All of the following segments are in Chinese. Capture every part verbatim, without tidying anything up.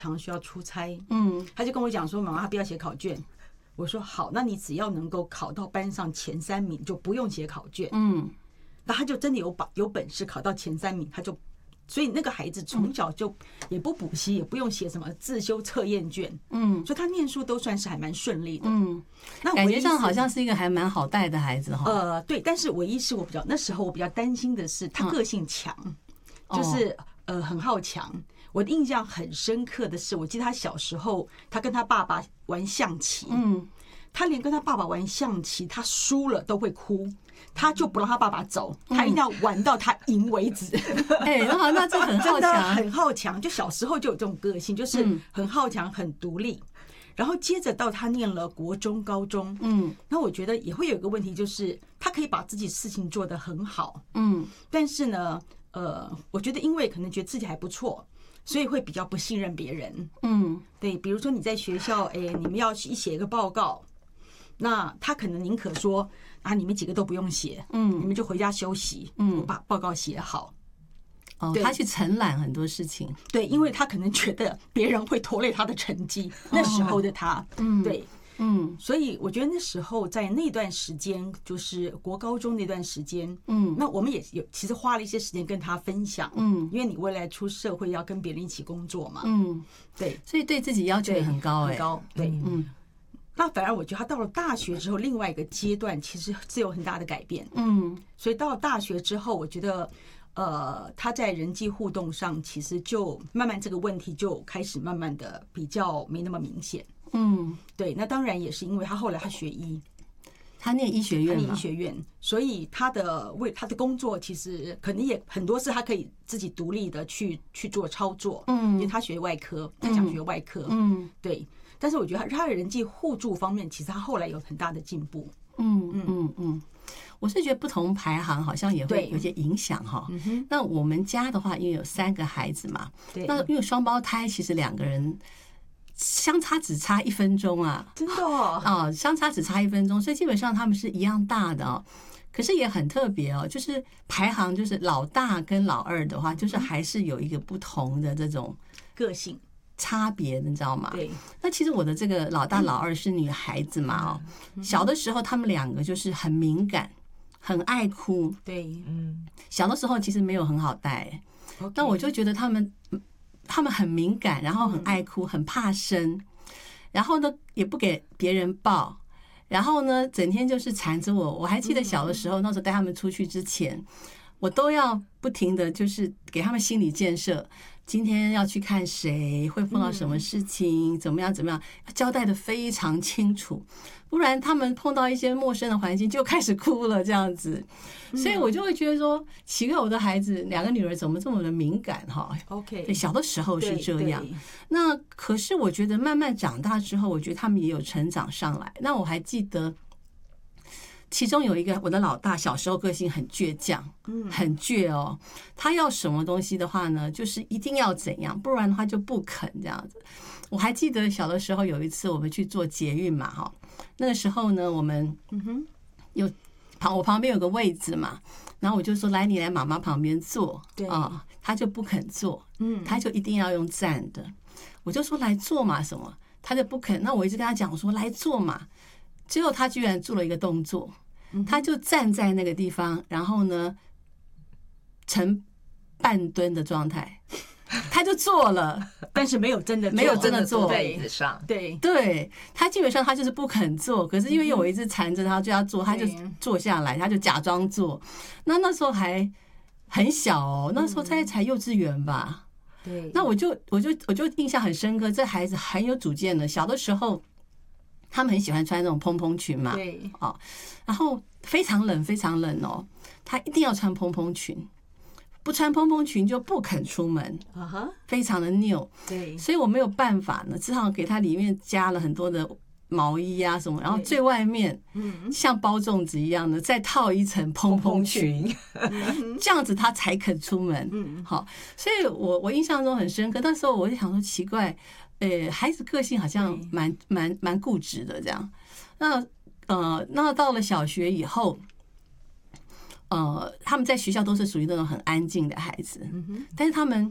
常需要出差， 嗯， 他就跟我讲说，妈妈他不要写考卷。我说好，那你只要能够考到班上前三名，就不用写考卷。 嗯， 那他就真的有把有本事考到前三名，他就。所以那个孩子从小就也不补习，也不用写什么自修测验卷，嗯，所以他念书都算是还蛮顺利的， 嗯，那感觉上好像是一个还蛮好带的孩子哈。 呃，对，但是唯一是我比较那时候我比较担心的是他个性强，就是呃很好强。我的印象很深刻的是，我记得他小时候他跟他爸爸玩象棋，嗯，他连跟他爸爸玩象棋，他输了都会哭。他就不让他爸爸走，他一定要玩到他赢为止。 哎、欸，那那这很好强， 很好强。就小时候就有这种个性，就是很好强、很独立。然后接着到他念了国中、高中，嗯，那我觉得也会有一个问题，就是他可以把自己事情做得很好，嗯，但是呢，呃，我觉得因为可能觉得自己还不错，所以会比较不信任别人，嗯，对，比如说你在学校，哎，你们要去写一个报告。那他可能宁可说啊，你们几个都不用写，嗯，你们就回家休息，嗯，我把报告写好。 哦，他去承揽很多事情， 对，因为他可能觉得别人会拖累他的成绩。那时候的他，嗯，对，嗯，所以我觉得那时候在那段时间，就是国高中那段时间，嗯，那我们也有其实花了一些时间跟他分享，嗯，因为你未来出社会要跟别人一起工作嘛，嗯，对， 所以对自己要求也很高，哎， 很高，对，嗯。那反而我觉得他到了大学之后，另外一个阶段其实是有很大的改变。嗯，所以到了大学之后，我觉得，呃，他在人际互动上其实就慢慢这个问题就开始慢慢的比较没那么明显。嗯，对。那当然也是因为他后来他学医， 他念医学院， 他念医学院，所以他的为他的工作其实可能也很多是他可以自己独立的去去做操作。嗯，因为他学外科，他想学外科。嗯，对。但是我觉得他的人际互助方面，其实他后来有很大的进步。 嗯嗯嗯嗯，我是觉得不同排行好像也会有些影响哈。那我们家的话，因为有三个孩子嘛，那因为双胞胎，其实两个人相差只差一分钟啊， 真的哦， 啊，相差只差一分钟，所以基本上他们是一样大的哦。可是也很特别哦，就是排行就是老大跟老二的话，就是还是有一个不同的这种个性。 差别你知道吗？ 对。 那其实我的这个老大老二是女孩子嘛，哦，小的时候他们两个就是很敏感，很爱哭。 对，嗯， 小的时候其实没有很好带，但我就觉得他们他们很敏感，然后很爱哭，很怕生，然后呢也不给别人抱，然后呢整天就是缠着我。我还记得小的时候，那时候带他们出去之前，我都要不停的就是给他们心理建设。今天要去看谁，会碰到什么事情，怎么样怎么样，交代的非常清楚，不然他们碰到一些陌生的环境就开始哭了这样子。所以我就会觉得说，奇怪，我的孩子两个女儿怎么这么的敏感哈 ？OK， 对，小的时候是这样。那可是我觉得慢慢长大之后，我觉得他们也有成长上来。那我还记得。其中有一个我的老大，小时候个性很倔强，很倔哦。他要什么东西的话呢，就是一定要怎样，不然的话就不肯这样子。我还记得小的时候有一次我们去做捷运嘛，哈，那个时候呢，我们有旁我旁边有个位置嘛，然后我就说来，你来妈妈旁边坐， 对啊，他就不肯坐，嗯，他就一定要用站的。我就说来坐嘛什么，他就不肯。那我一直跟他讲，我说来坐嘛。最后他居然做了一个动作，他就站在那个地方，然后呢呈半蹲的状态，他就坐了， 但是没有真的没有真的坐在椅子上。 对对，他基本上他就是不肯坐，可是因为我一直缠着他就要坐，他就坐下来，他就假装坐。那那时候还很小哦，那时候才才幼稚园吧。 对， 那我就我就我就印象很深刻，这孩子很有主见的。小的时候。他们很喜欢穿那种蓬蓬裙嘛， 对， 哦，然后非常冷，非常冷哦，他一定要穿蓬蓬裙，不穿蓬蓬裙就不肯出门，啊哈，非常的拗， 对， 所以我没有办法呢，只好给他里面加了很多的毛衣啊什么，然后最外面，嗯，像包粽子一样的再套一层蓬蓬裙，这样子他才肯出门，嗯，好，所以我我印象中很深刻，那时候我就想说奇怪。呃，孩子个性好像蛮蛮蛮固执的这样。那呃，那到了小学以后，呃，他们在学校都是属于那种很安静的孩子，但是他们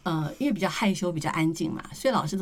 呃，因为比较害羞、比较安静嘛，所以老师